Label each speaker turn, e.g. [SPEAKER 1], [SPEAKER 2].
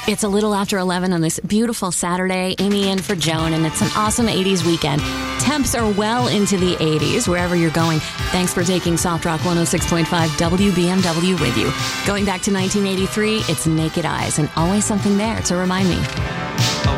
[SPEAKER 1] It's a little after 11 on this beautiful Saturday. Amy in for Joan, and it's an awesome 80s weekend. Temps are well into the 80s wherever you're going. Thanks for taking Soft Rock 106.5 WBMW with you. Going back to 1983, it's Naked Eyes, and Always Something There to Remind Me.